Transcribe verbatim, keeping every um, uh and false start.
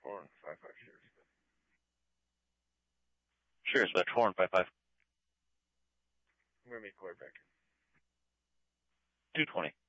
Four and five five shares. Shares bet four and five five. I'm gonna meet Corey back. Two twenty.